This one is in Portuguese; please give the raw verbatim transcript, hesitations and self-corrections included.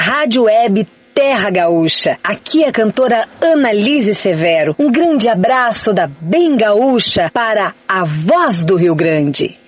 Rádio Web Terra Gaúcha. Aqui é a cantora Annalise Severo. Um grande abraço da Bem Gaúcha para a Voz do Rio Grande.